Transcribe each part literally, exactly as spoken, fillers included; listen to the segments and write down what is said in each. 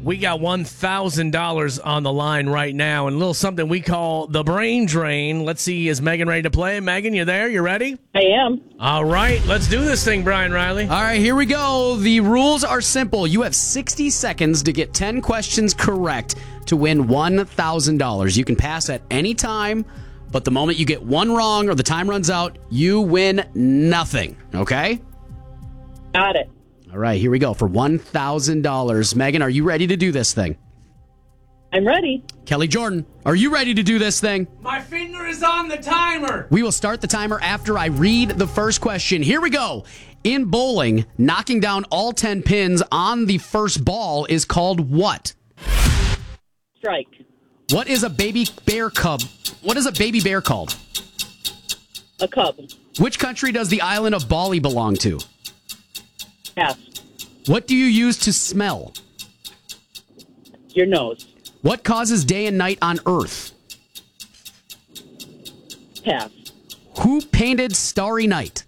We got one thousand dollars on the line right now, and a little something we call the brain drain. Let's see, is Megan ready to play? Megan, you there? You ready? I am. All right, let's do this thing, Brian Riley. All right, here we go. The rules are simple. You have sixty seconds to get ten questions correct to win one thousand dollars. You can pass at any time, but the moment you get one wrong or the time runs out, you win nothing, okay? Got it. All right, here we go for one thousand dollars. Megan, are you ready to do this thing? I'm ready. Kelly Jordan, are you ready to do this thing? My finger is on the timer. We will start the timer after I read the first question. Here we go. In bowling, knocking down all ten pins on the first ball is called what? Strike. What is a baby bear cub? What is a baby bear called? A cub. Which country does the island of Bali belong to? Pass. What do you use to smell? Your nose. What causes day and night on Earth? Pass. Who painted Starry Night?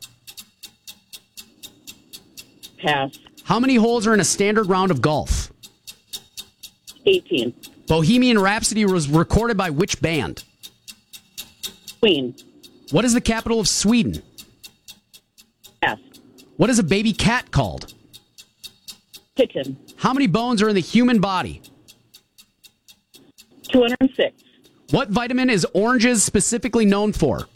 Pass. How many holes are in a standard round of golf? eighteen. Bohemian Rhapsody was recorded by which band? Queen. What is the capital of Sweden? Pass. What is a baby cat called? Kitten. How many bones are in the human body? two hundred six. What vitamin is oranges specifically known for?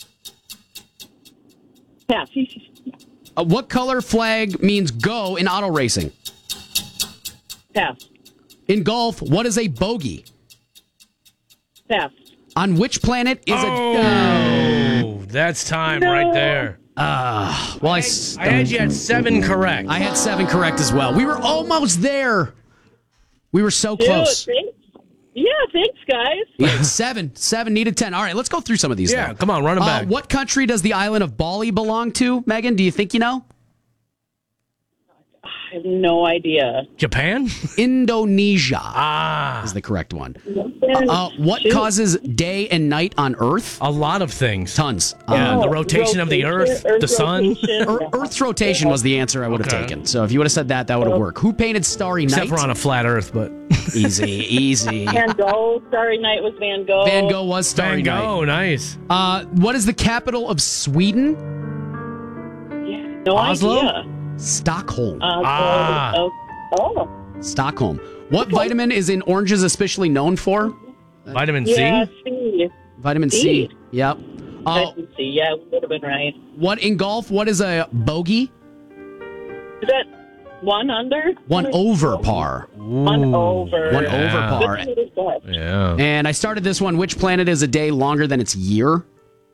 Pass. Uh, what color flag means go in auto racing? Pass. In golf, what is a bogey? Pass. On which planet is Oh, a... that's time No. right there. Uh, well, I, I had you at seven correct. I had seven correct as well. We were almost there. We were so Dude, close. thanks. Yeah, thanks, guys. Yeah, seven. Seven needed ten. All right, let's go through some of these. Yeah, though. come on, run 'em Uh, back. What country does the island of Bali belong to, Megan? Do you think you know? I have no idea. Japan? Indonesia Ah, is the correct one. Uh, what Shoot. causes day and night on Earth? a lot of things. Tons. Yeah, Um, the rotation of the Earth, the sun. rotation. Ear- Earth's rotation was the answer I would have Okay. taken. So if you would have said that, that would have worked. Who painted Starry Except Night? we're on a flat Earth, but Easy, easy. Van Gogh. Starry Night was Van Gogh. Van Gogh was Starry Van Night. Gogh, nice. Uh, what is the capital of Sweden? Yeah, no Oslo? idea. Stockholm. Uh, Ah. Oh. oh. Stockholm. What vitamin is in oranges especially known for? Vitamin Yeah, C? C. Vitamin C. C. Yep. Uh, Vitamin C. Yeah, we would have been right. what in golf? What is a bogey? Is that one under? One over par. One over. One Yeah. over par. Good to know that. Yeah. And I started this one. Which planet is a day longer than its year?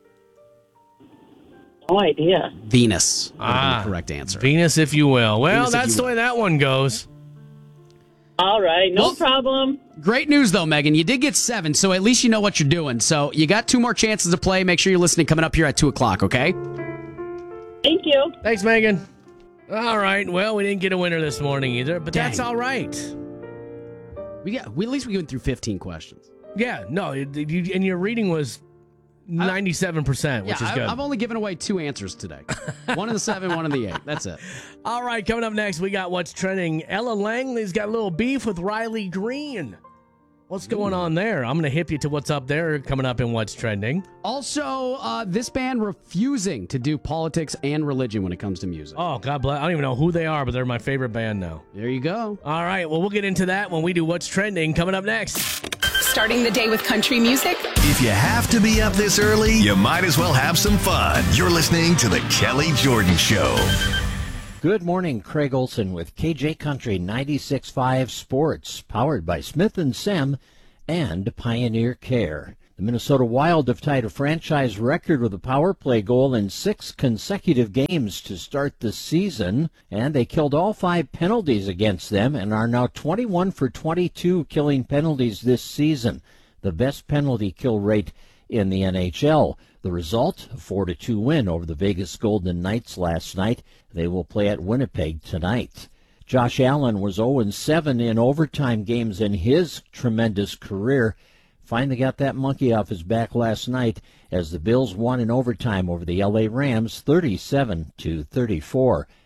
No idea. Venus. Would have been Ah, the correct answer. Venus, if you will. Well, Venus, if that's you the will. way that one goes. All right, no Well- problem. Great news, though, Megan. You did get seven, so at least you know what you're doing. So you got two more chances to play. Make sure you're listening coming up here at two o'clock, okay? Thank you. Thanks, Megan. All right. Well, we didn't get a winner this morning either, but that's Dang. all right. We got, we, at least we went through fifteen questions. Yeah, no, it- you, and your reading was ninety-seven percent, which yeah, is good. I, I've only given away two answers today. One in the seven, one in the eight. That's it. All right, coming up next, we got What's Trending. Ella Langley's got a little beef with Riley Green. What's going on there? I'm going to hip you to what's up there coming up in What's Trending. Also, uh, this band refusing to do politics and religion when it comes to music. Oh, God bless. I don't even know who they are, but they're my favorite band now. There you go. All right, well, we'll get into that when we do What's Trending coming up next. Starting the day with country music? If you have to be up this early, you might as well have some fun. You're listening to The Kelly Jordan Show. Good morning, Craig Olson with K J Country ninety-six point five Sports, powered by Smith and Sem and Pioneer Care. The Minnesota Wild have tied a franchise record with a power play goal in six consecutive games to start the season, and they killed all five penalties against them and are now twenty-one for twenty-two killing penalties this season, the best penalty kill rate in the N H L. The result, a four to two win over the Vegas Golden Knights last night. They will play at Winnipeg tonight. Josh Allen was oh and seven in overtime games in his tremendous career. Finally got that monkey off his back last night as the Bills won in overtime over the L A Rams thirty-seven to thirty-four.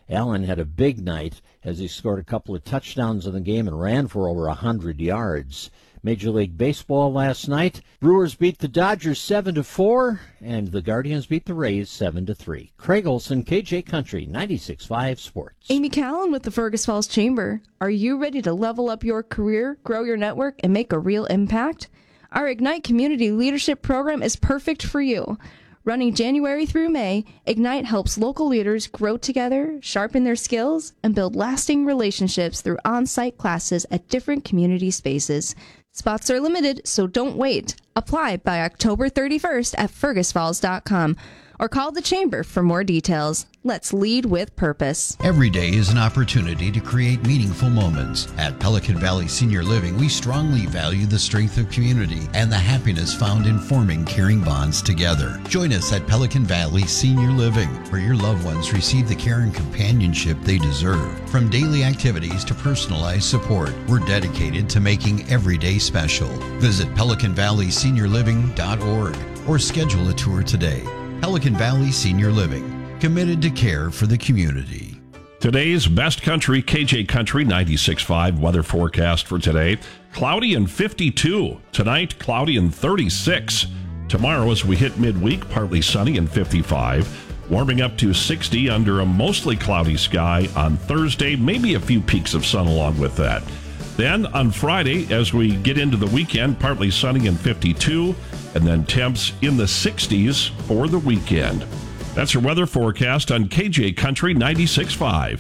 Allen had a big night as he scored a couple of touchdowns in the game and ran for over one hundred yards. Major League Baseball last night, Brewers beat the Dodgers seven to four, and the Guardians beat the Rays seven to three. Craig Olson, K J Country, ninety-six point five Sports. Amy Callan with the Fergus Falls Chamber. Are you ready to level up your career, grow your network, and make a real impact? Our Ignite Community Leadership Program is perfect for you. Running January through May, Ignite helps local leaders grow together, sharpen their skills, and build lasting relationships through on-site classes at different community spaces. Spots are limited, so don't wait. Apply by October thirty-first at fergus falls dot com or call the Chamber for more details. Let's lead with purpose. Every day is an opportunity to create meaningful moments. At Pelican Valley Senior Living, we strongly value the strength of community and the happiness found in forming caring bonds together. Join us at Pelican Valley Senior Living, where your loved ones receive the care and companionship they deserve. From daily activities to personalized support, we're dedicated to making every day special. Visit pelican valley senior living dot org or schedule a tour today. Pelican Valley Senior Living, committed to care for the community. Today's Best Country, K J Country ninety-six point five weather forecast for today. Cloudy and fifty-two. Tonight, cloudy and thirty-six. Tomorrow, as we hit midweek, partly sunny and fifty-five. Warming up to sixty under a mostly cloudy sky on Thursday. Maybe a few peaks of sun along with that. Then on Friday, as we get into the weekend, partly sunny and fifty-two. And then temps in the sixties for the weekend. That's your weather forecast on K J Country ninety-six point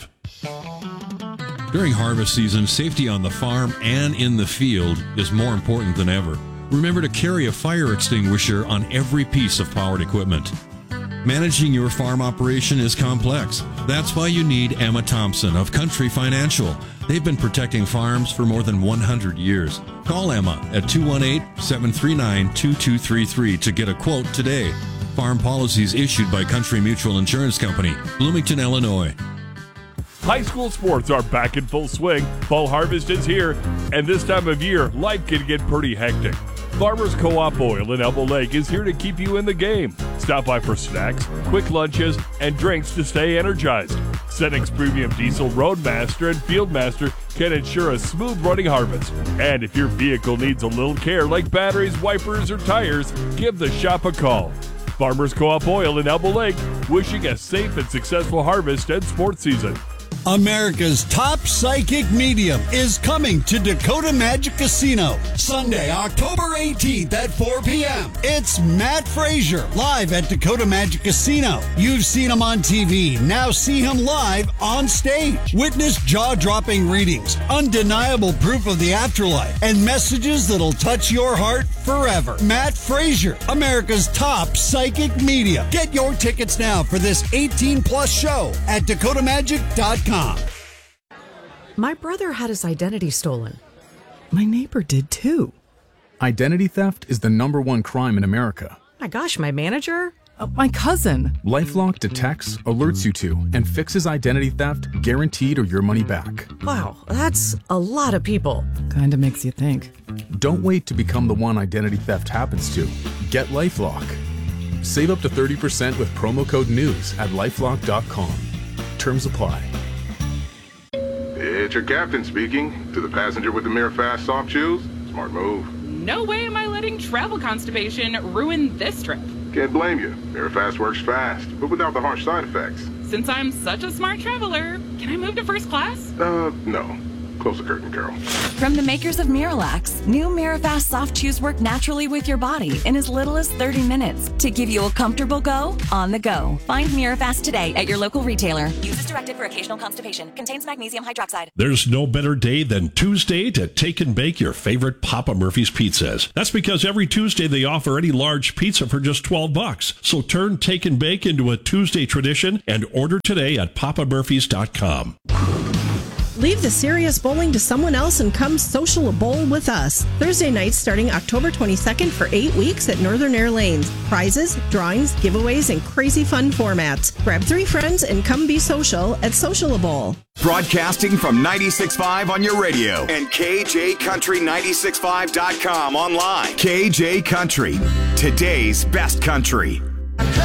five. During harvest season, safety on the farm and in the field is more important than ever. Remember to carry a fire extinguisher on every piece of powered equipment. Managing your farm operation is complex. That's why you need Emma Thompson of Country Financial. They've been protecting farms for more than one hundred years. Call Emma at two one eight, seven three nine, two two three three to get a quote today. Farm policies issued by Country Mutual Insurance Company, Bloomington, Illinois. High school sports are back in full swing. Fall harvest is here, and this time of year, life can get pretty hectic. Farmers Co-op Oil in Elbow Lake is here to keep you in the game. Stop by for snacks, quick lunches, and drinks to stay energized. Settings Premium Diesel Roadmaster and Fieldmaster can ensure a smooth running harvest. And if your vehicle needs a little care like batteries, wipers, or tires, give the shop a call. Farmers Co-op Oil in Elbow Lake, wishing a safe and successful harvest and sports season. America's top psychic medium is coming to Dakota Magic Casino Sunday, October eighteenth at four p.m. It's Matt Frazier live at Dakota Magic Casino. You've seen him on T V. Now see him live on stage. Witness jaw-dropping readings, undeniable proof of the afterlife, and messages that'll touch your heart forever. Matt Frazier, America's top psychic medium. Get your tickets now for this eighteen plus show at dakota magic dot com. My brother had his identity stolen. My neighbor did too. Identity theft is the number one crime in America. My gosh, my manager? Uh, my cousin. LifeLock detects, alerts you to, and fixes identity theft guaranteed or your money back. Wow, that's a lot of people. Kinda makes you think. Don't wait to become the one identity theft happens to. Get LifeLock. Save up to thirty percent with promo code NEWS at lifelock dot com. Terms apply. It's your captain speaking. To the passenger with the Mirafast soft shoes, smart move. No way am I letting travel constipation ruin this trip. Can't blame you. Mirafast works fast, but without the harsh side effects. Since I'm such a smart traveler, can I move to first class? Uh, no. Close the curtain, girl. From the makers of Miralax, new Mirafast soft chews work naturally with your body in as little as thirty minutes to give you a comfortable go on the go. Find Mirafast today at your local retailer. Use as directed for occasional constipation. Contains magnesium hydroxide. There's no better day than Tuesday to take and bake your favorite Papa Murphy's pizzas. That's because every Tuesday they offer any large pizza for just twelve bucks. So turn take and bake into a Tuesday tradition and order today at papa murphys dot com. Leave the serious bowling to someone else and come social a bowl with us. Thursday nights starting October twenty-second for eight weeks at Northern Air Lanes. Prizes, drawings, giveaways, and crazy fun formats. Grab three friends and come be social at Social a Bowl. Broadcasting from ninety-six point five on your radio and K J Country ninety-six point five dot com online. K J Country, today's best country.